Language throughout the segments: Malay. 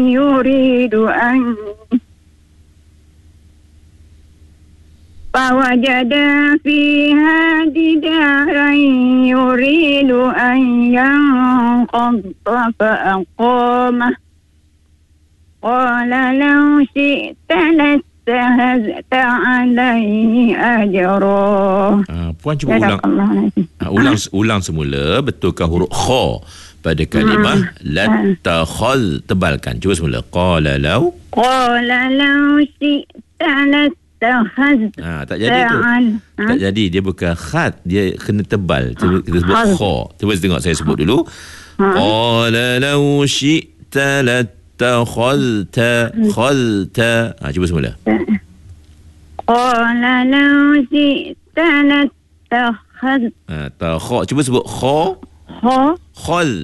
يريد أن فوجد فيها جدارا يريد أن ينقض فأقامه قال لو شئت لاتخذت عليه أجرا. Puan cuba ulang semula. Betulkah huruf kha pada kalimah lattakhal? Tebalkan. Cuba semula. Qala law shi'ta tak jadi tu. Tak jadi. Dia bukan khat. Dia kena tebal. Kita sebut kha. Cuba tengok saya sebut dulu. Qala law syi'ta lattakhalta khalta. Cuba semula. Qala law syi'ta lattakhalta. Kha. Cuba sebut kha. Khal.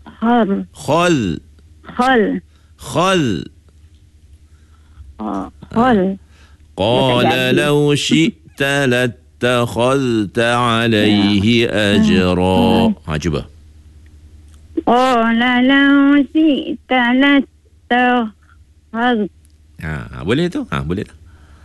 Qala law syi'ta lattakhalta alayhi ajra. Cuba. Qala law syi'ta lattakhalta. Boleh tu? Boleh tu.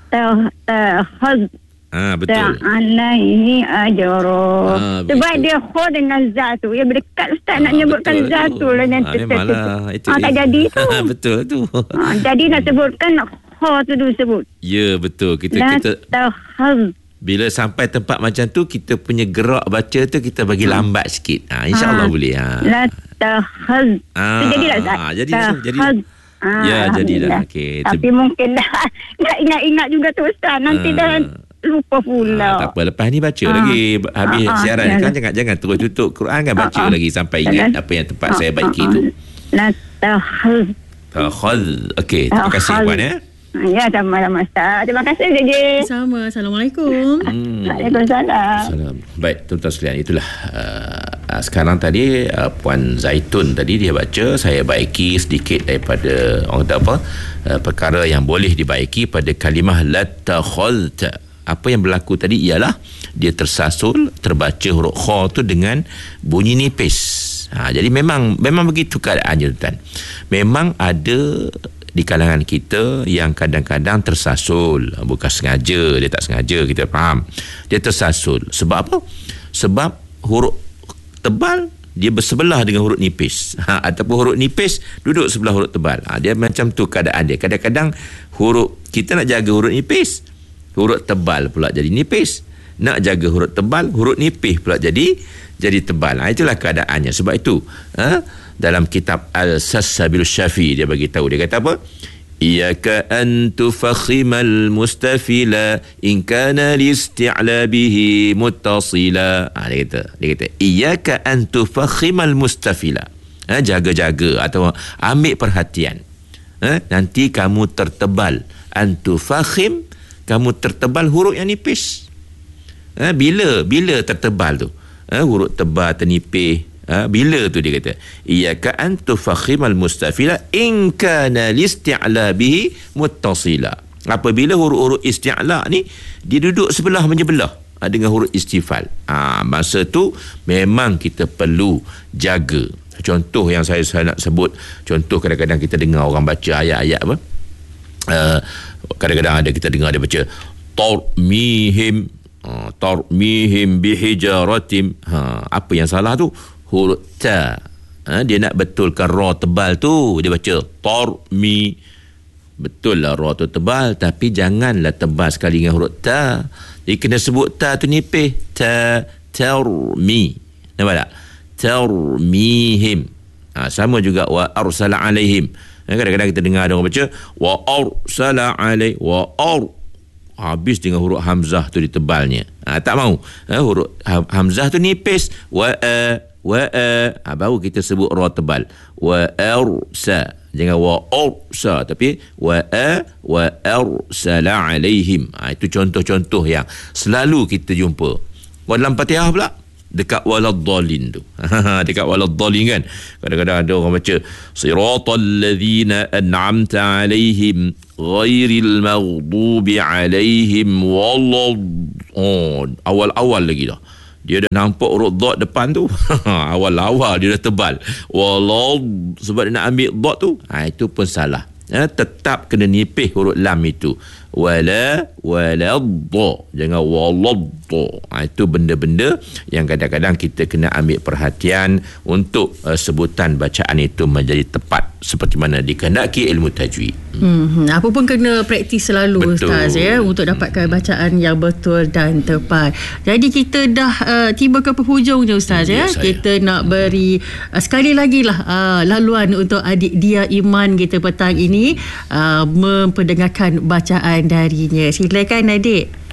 Betul. Alaihi ajra. Sebab dia kho dengan za tu. Ya berdekat Ustaz nak nyebutkan za tu lah nanti. Tak jadi tu. Betul tu. Jadi nak sebutkan kho tu dulu sebut. Ya betul. Kita bila sampai tempat macam tu, kita punya gerak baca tu kita bagi lambat sikit. InsyaAllah boleh. Jadi lah Ustaz. Jadi dah. Ya jadi dah. Okay. Tapi mungkin dah nak ingat-ingat juga tu Ustaz. Nanti dah lupa pula. Tak apa, lepas ni baca lagi. Habis siaran kan jangan terus tutup Quran kan, baca lagi sampai ingat apa yang tempat saya baiki tu. Okey, terima kasih puan ya. Ya, sama-sama Ustaz. Terima kasih JJ. Sama. Assalamualaikum. Waalaikumsalam. Baik, tuan-tuan sekalian, itulah sekarang tadi Puan Zaitun tadi dia baca, saya baiki sedikit daripada orang kata apa, perkara yang boleh dibaiki pada kalimah lattakhalta. Apa yang berlaku tadi ialah dia tersasul, terbaca huruf kha tu dengan bunyi nipis. Jadi memang begitu keadaannya tuan. Memang ada di kalangan kita yang kadang-kadang tersasul, bukan sengaja, dia tak sengaja, kita faham. Dia tersasul. Sebab apa? Sebab huruf tebal dia bersebelah dengan huruf nipis. Ataupun huruf nipis duduk sebelah huruf tebal. Dia macam tu keadaan dia. Kadang-kadang huruf kita nak jaga huruf nipis, huruf tebal pula jadi nipis. Nak jaga huruf tebal, huruf nipis pula jadi tebal. Itulah keadaannya. Sebab itu dalam kitab Al-Sasabil Syafi dia bagi tahu, dia kata apa? Iyyaka an tufakhimal mustafila in kana listi'la bihi muttasila. Dia kata iyyaka an tufakhimal mustafila. Jaga-jaga atau ambil perhatian. Nanti kamu tertebal. An tufakhim, kamu tertebal huruf yang nipis. Bila tertebal tu? Huruf tebal ternipis. Bila tu dia kata iyyaka an tufakhimal mustafila in kana listi'la bihi muttasila. Apabila huruf-huruf isti'la ni dia duduk sebelah menyebelah dengan huruf istifal, masa tu memang kita perlu jaga. Contoh yang saya nak sebut, contoh kadang-kadang kita dengar orang baca ayat-ayat apa, kadang-kadang ada kita dengar dia baca tarmihim bihijaratim. Apa yang salah tu? Huruf ta. Dia nak betulkan ra tebal tu, dia baca tarmi. Betul lah ra tu tebal, tapi janganlah tebal sekali dengan huruf ta. Dia kena sebut ta tu nipis. Tarmi. Nampak tak? Tarmihim. Sama juga wa arsala alaihim. Kadang-kadang kita dengar ada orang baca wa arsala alai, habis dengan huruf hamzah tu ditebalnya. Tak mau. Huruf hamzah tu nipis. Baru kita sebut ra tebal. Wa arsa. Jangan wa arsa, tapi wa arsala alaihim. Itu contoh-contoh yang selalu kita jumpa. Dalam Fatihah pula dekat waladdallin tu. Dekat waladdallin kan. Kadang-kadang ada orang baca siratal ladzina an'amta alaihim ghairil maghdubi alaihim awal-awal lagi dah. dia dah nampak huruf dot depan tu. Awal-awal dia dah tebal. Sebab dia nak ambil dot tu. Itu pun salah. Tetap kena nipih huruf lam itu. Waladda. Jangan waladda. Itu benda-benda yang kadang-kadang kita kena ambil perhatian untuk sebutan bacaan itu menjadi tepat seperti mana dikehendaki ilmu tajwid. Apa pun kena praktis selalu, betul, Ustaz, ya, untuk dapatkan bacaan yang betul dan tepat. Jadi kita dah tiba ke penghujungnya, Ustaz, ya. Kita nak beri sekali lagi lah laluan untuk adik Dia Iman kita petang ini memperdengarkan bacaan darinya. Silakan adik.